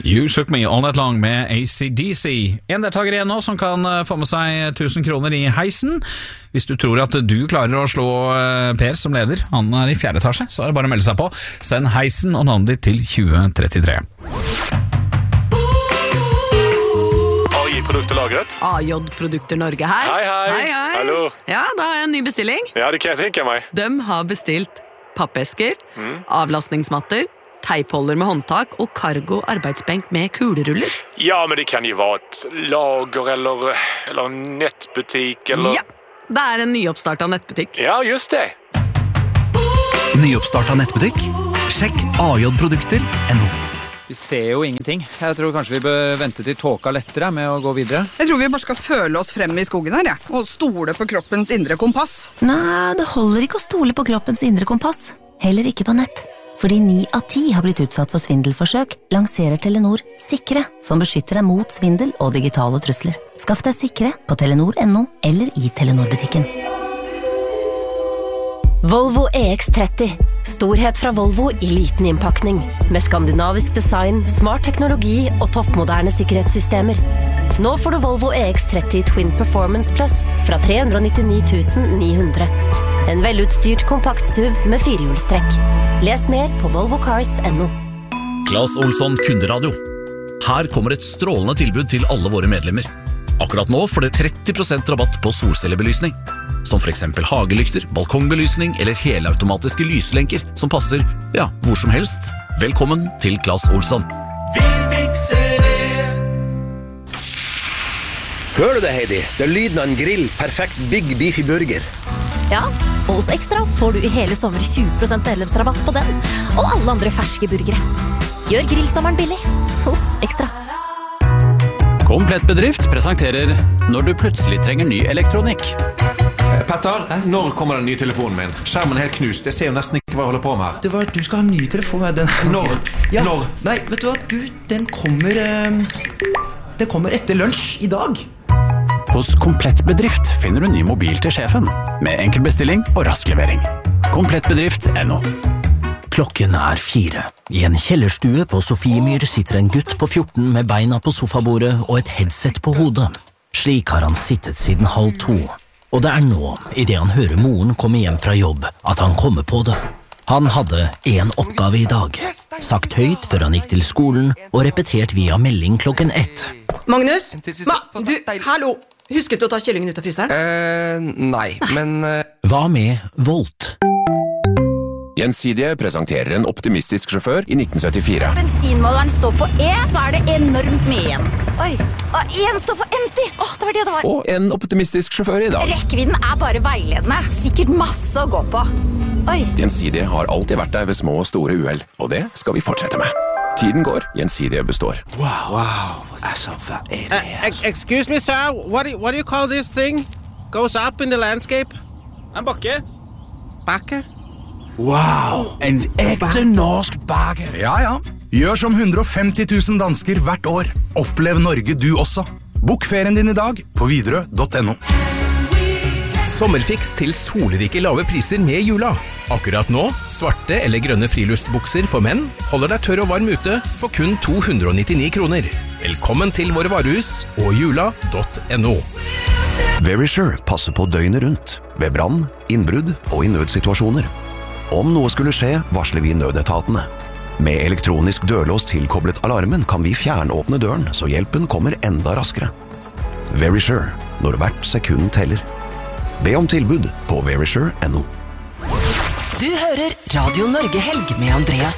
You Shook Me All Night Long med AC/DC. En deltaker igjen nå som kan få med seg 1000 kroner i heisen. Hvis du tror at du klarer å slå Per som leder, han i 4. etasje, så er det bare å melde seg på. Send heisen og navnet ditt til 2033. AJ-produkter lagret. AJ-produkter Norge her. Hei. Hallo. Ja, da har jeg en ny bestilling. Ja, det kan jeg tenke meg. De har bestilt pappesker, avlastningsmatter, teipholder med håndtak og cargo arbeidsbenk med kuleruller. Ja, men det kan jo være et lager eller en nettbutikk eller... Ja, det er en nyoppstartet nettbutikk. Ja, just det. Nyoppstartet nettbutikk? Sjekk AJ-produkter.no. Vi ser jo ingenting. Jeg tror kanskje vi bør vente til tåka lettere med å gå videre. Jeg tror vi bare skal føle oss frem i skogen her, og stole på kroppens indre kompass. Nei, det holder ikke å stole på kroppens indre kompass. Heller ikke på nett. Fordi 9 av 10 har blitt utsatt for svindelforsøk, lanserer Telenor Sikre, som beskytter deg mot svindel og digitale trusler. Skaff deg Sikre på Telenor.no eller i Telenor-butikken. Volvo EX30. Storhet fra Volvo i liten innpakning. Med skandinavisk design, smart teknologi og toppmoderne sikkerhetssystemer. Nå får du Volvo EX30 Twin Performance Plus fra 399 900. En velutstyrt kompakt SUV med 4-hjulstrekk. Les mer på volvocars.no. Claes Olsson Kunderadio. Her kommer et strålende tilbud til alle våre medlemmer. Akkurat nå får dere 30% rabatt på solcellebelysning. Som for eksempel hagelykter, balkongbelysning eller helautomatiske lyslenker som passer, ja, hvor som helst. Velkommen til Claes Olsson. Vi fikser det! Hører du det, Heidi? Det er lyden av en grill. Perfekt Big Beefy Burger. Ja, og hos Extra får du i hele sommer 20% medlemsrabatt på den, og alle andre ferske burgere. Gjør grillsommeren billig hos Extra. Komplett Bedrift presenterer Når du plutselig trenger ny elektronikk. Petter, når kommer den nye telefonen min? Skjermen er helt knust, jeg ser jo nesten ikke hva jeg holder på med her. Det var at du skal ha en ny telefon. Når? Ja. Når? Nei, vet du hva? Den kommer etter lunsj i dag. Hos Komplett Bedrift finner du ny mobil til sjefen, med enkel bestilling og rask levering. Komplettbedrift.no. Klokken er 4. I en kjellerstue på Sofiemyr sitter en gutt på 14 med beina på sofabordet og et headset på hodet. Slik har han sittet siden 1:30. Og det er nå, i det han hører moren komme hjem fra jobb, at han kommer på det. Han hadde en oppgave i dag, sagt høyt før han gikk til skolen, og repetert via melding klokken 1. Magnus? Hallo! Husket du å ta kyllingen ut av fryseren? Nei, men... Hva med Volt? Gjensidige presenterer en optimistisk sjåfør i 1974. Bensinmåleren står på E, så er det enormt mye igjen. Oi, og en står for empty. Det var det det var. Og en optimistisk sjåfør i dag. Rekkevidden er bare veiledende. Sikkert masse å gå på. Oi. Gjensidige har alltid vært der ved små og store uheld, og det skal vi fortsette med. Tiden går, Gjensidige består. Wow. Altså, hva er det? Excuse me, sir. What do you call this thing? Goes up in the landscape? En bakke. Bakke? Wow, en ekte norsk bager. Ja. Gjør som 150 000 dansker hvert år. Opplev Norge du også. Bok ferien din i dag på Widerøe.no. Sommerfiks til solrike lave priser med Jula. Akkurat nå, svarte eller grønne friluftsbukser for menn holder deg tørr og varm ute for kun 299 kroner. Velkommen til våre varehus og jula.no. Verisure passer på døgnet rundt, ved brann, innbrudd og i nødsituasjoner. Om noe skulle skje, varsler vi nødetatene. Med elektronisk dørlås tilkoblet alarmen kan vi fjernåpne døren, så hjelpen kommer enda raskere. Verisure, når hvert sekund teller. Be om tilbud på verisure.no. Du hører Radio Norge Helg med Andreas